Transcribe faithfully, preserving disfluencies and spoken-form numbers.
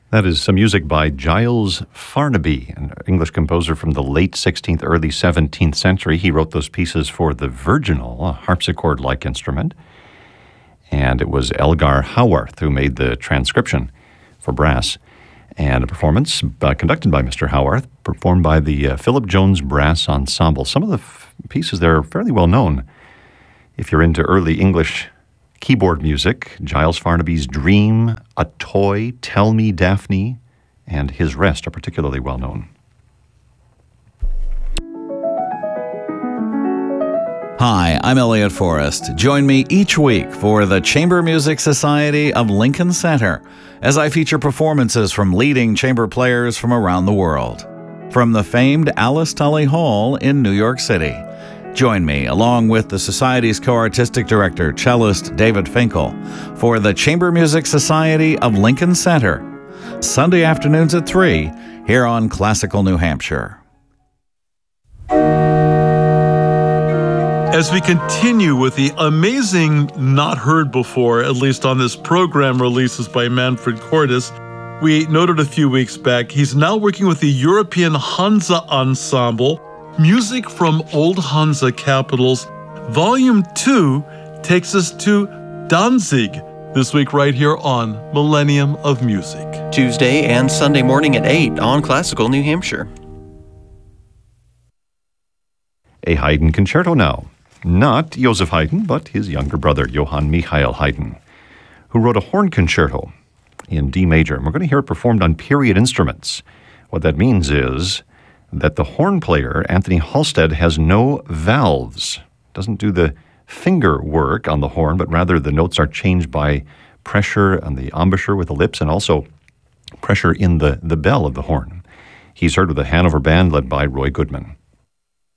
That is some music by Giles Farnaby, an English composer from the late sixteenth, early seventeenth century. He wrote those pieces for the virginal, a harpsichord-like instrument. And it was Elgar Howarth who made the transcription for brass. And a performance uh, conducted by Mister Howarth, performed by the uh, Philip Jones Brass Ensemble. Some of the f- pieces there are fairly well known. If you're into early English keyboard music, Giles Farnaby's Dream, A Toy, Tell Me Daphne, and His Rest are particularly well known. Hi, I'm Elliot Forrest. Join me each week for the Chamber Music Society of Lincoln Center as I feature performances from leading chamber players from around the world. From the famed Alice Tully Hall in New York City. Join me, along with the Society's co-artistic director, cellist David Finkel, for the Chamber Music Society of Lincoln Center, Sunday afternoons at three, here on Classical New Hampshire. As we continue with the amazing Not Heard Before, at least on this program, releases by Manfred Cordes, we noted a few weeks back, he's now working with the European Hansa Ensemble. Music from Old Hansa Capitals. Volume two takes us to Danzig this week right here on Millennium of Music. Tuesday and Sunday morning at eight on Classical New Hampshire. A Haydn concerto now. Not Joseph Haydn, but his younger brother, Johann Michael Haydn, who wrote a horn concerto in D major. And we're going to hear it performed on period instruments. What that means is that the horn player, Anthony Halstead, has no valves, doesn't do the finger work on the horn, but rather the notes are changed by pressure on the embouchure with the lips and also pressure in the, the bell of the horn. He's heard with the Hanover Band led by Roy Goodman.